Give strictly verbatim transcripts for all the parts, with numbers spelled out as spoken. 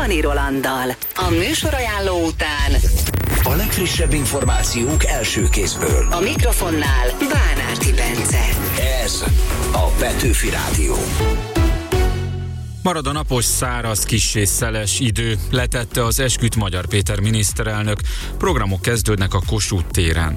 Csani Rolanddal. A műsorajánló után a legfrissebb információk első kézből. A mikrofonnál Bánárti Bence. Ez a Petőfi Rádió. Marad a napos, száraz, kissé szeles idő, letette az esküt Magyar Péter miniszterelnök. Programok kezdődnek a Kossuth téren.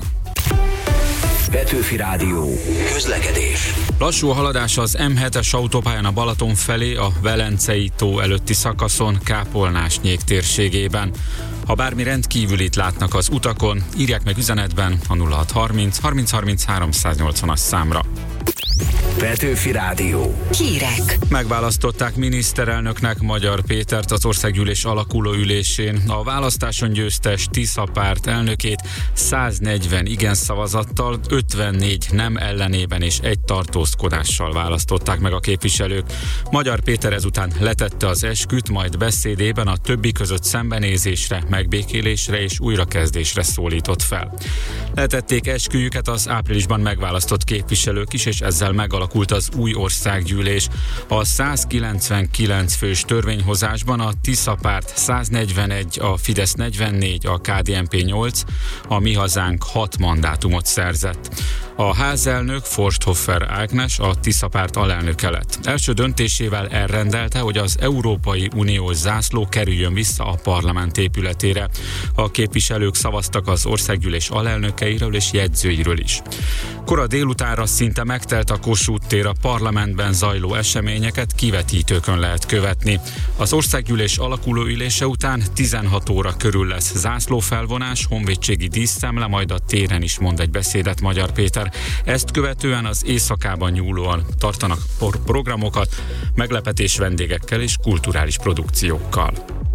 Petőfi Rádió. Közlekedés. Lassú a haladás az M hetes autópályán a Balaton felé, a Velencei tó előtti szakaszon, Kápolnás-Nyék térségében. Ha bármi rendkívülit látnak az utakon, írják meg üzenetben a nulla hat harminc harminc harminc háromszáznyolcvanas számra. Petőfi Rádió. Hírek. Megválasztották miniszterelnöknek Magyar Pétert az országgyűlés alakuló ülésén. A választáson győztes Tisza párt elnökét száznegyven igen szavazattal, ötvennégy nem ellenében és egy tartózkodással választották meg a képviselők. Magyar Péter ezután letette az esküt, majd beszédében a többi között szembenézésre, megbékélésre és újrakezdésre szólított fel. Letették esküjüket az áprilisban megválasztott képviselők is, és ezzel megalakult az új országgyűlés. A százkilencvenkilenc fős törvényhozásban a Tisza párt száznegyvenegy, a Fidesz negyvennégy, a ká dé en pé nyolc, a Mi Hazánk hat mandátumot szerzett. A házelnök, Forsthofer Ágnes, a Tisza párt alelnöke lett. Első döntésével elrendelte, hogy az Európai Uniós zászló kerüljön vissza a parlament épületére. A képviselők szavaztak az országgyűlés alelnökeiről és jegyzőiről is. Kora délutánra szinte megtelt a Kossuth tér, a parlamentben zajló eseményeket kivetítőkön lehet követni. Az országgyűlés alakuló ülése után tizenhat óra körül lesz zászlófelvonás, honvédségi díszszemle, majd a téren is mond egy beszédet Magyar Péter. Ezt követően az éjszakában nyúlóan tartanak programokat, meglepetés vendégekkel és kulturális produkciókkal.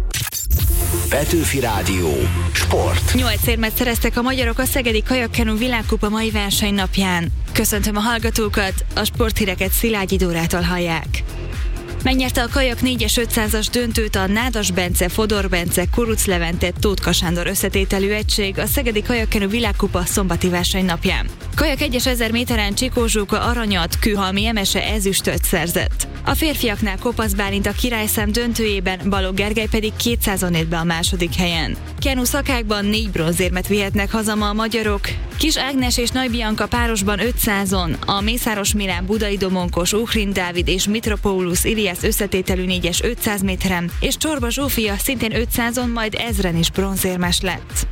Petőfi Rádió. Sport. Nyolc érmet szereztek a magyarok a Szegedi Kajakkenu világkupa mai versenynapján. Köszöntöm a hallgatókat, a sporthíreket Szilágyi Dórától hallják. Megnyerte a kajak négyes ötszázas döntőt a Nádas Bence, Fodor Bence, Kuruc Levente, Tóth Sándor összetételű egység a Szegedi Kajakkenu világkupa szombati versenynapján. Kajak egyes ezer méteren Csikó Zsóka aranyat, Kőhalmi Emese ezüstöt szerzett. A férfiaknál Kopasz Bálint a királyszám döntőjében, Balogh Gergely pedig kétszázon ért be a második helyen. Kenu szakákban négy bronzérmet vihetnek haza ma a magyarok. Kis Ágnes és Nagy Bianca párosban ötszázon, a Mészáros Milán, Budai Domonkos, Uhrin Dávid és Mitropoulos Iliász összetételű négyes ötszáz méteren, és Csorba Zsófia szintén ötszázon, majd ezren is bronzérmes lett.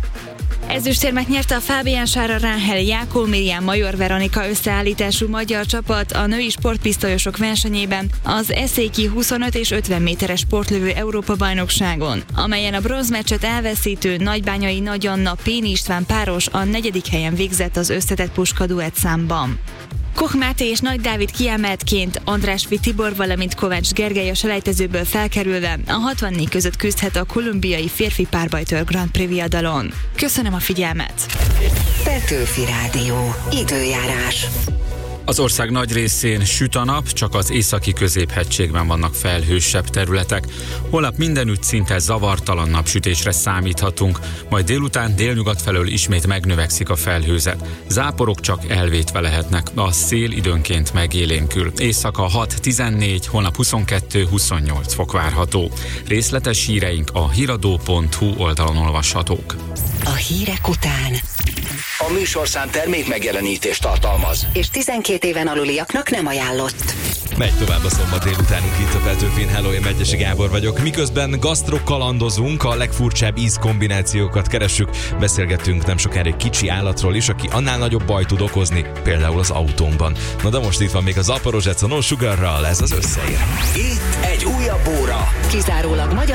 Ezüstérmet nyerte a Fábián Sára Ráhel, Jákó Miriam, Major Veronika összeállítású magyar csapat a női sportpisztolyosok versenyében az eszéki huszonöt és ötven méteres sportlövő Európa-bajnokságon, amelyen a bronzmeccset elveszítő Nagybányai Nagy Anna Péni István páros a negyedik helyen végzett az összetett puska duett számban. Koch Máté és Nagy Dávid kiemeltként, Andrásfi Tibor, valamint Kovács Gergely a selejtezőből felkerülve a hatvannégy között küzdhet a kolumbiai férfi párbajtőr Grand Prix viadalon. Köszönöm a figyelmet! Petőfi Rádió. Időjárás. Az ország nagy részén süt a nap, csak az északi középhegységben vannak felhősebb területek. Holnap mindenütt szinte zavartalan napsütésre számíthatunk, majd délután délnyugat felől ismét megnövekszik a felhőzet. Záporok csak elvétve lehetnek, a szél időnként megélénkül. Éjszaka hat tizennégy, holnap huszonkettő huszonnyolc fok várható. Részletes híreink a híradó pont hu oldalon olvashatók. A hírek után A műsorszám termék megjelenítést tartalmaz, és tizenkét éven aluliaknak nem ajánlott. Megy tovább a szombat délutánunk itt a Petőfin. Hello, én Megyesi Gábor vagyok. Miközben gasztrokalandozunk, a legfurcsább ízkombinációkat keressük, beszélgettünk nem sokára egy kicsi állatról is, aki annál nagyobb bajt tud okozni, például az autónkban. Na de most itt van még az Zaporozsec a No Sugarral, ez az összeér. itt egy újabb óra. Kizárólag magyar